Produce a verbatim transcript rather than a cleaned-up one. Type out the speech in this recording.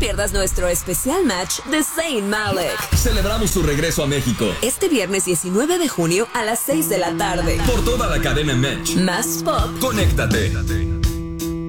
pierdas nuestro especial match de Zayn Malik. Celebramos su regreso a México este viernes diecinueve de junio a las seis de la tarde. por toda la cadena Match. Más pop. Conéctate.